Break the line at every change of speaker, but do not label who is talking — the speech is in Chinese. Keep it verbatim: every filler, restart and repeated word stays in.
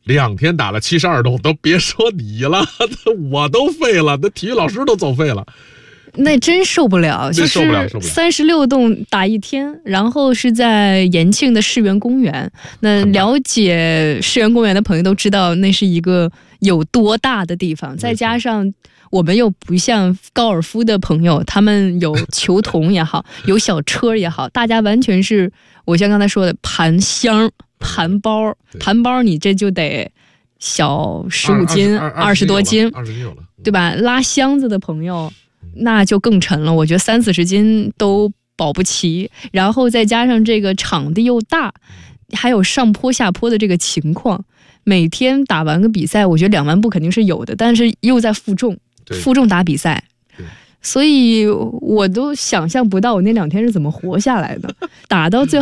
两天打了七十二洞，都别说你了，我都废了，那体育老师都走废了。
那真受不了，就是三十六洞打一天，然后是在延庆的世园公园。那了解世园公园的朋友都知道，那是一个有多大的地方，再加上我们又不像高尔夫的朋友，他们有球童也好，有小车也好，大家完全是我像刚才说的盘箱、盘包、盘包，你这就得小十五斤、二十多斤，对吧？拉箱子的朋友。那就更沉了，我觉得三四十斤都保不齐，然后再加上这个场地又大，还有上坡下坡的这个情况，每天打完个比赛，我觉得两万步肯定是有的，但是又在负重，负重打比赛，所以我都想象不到我那两天是怎么活下来的，打到最后。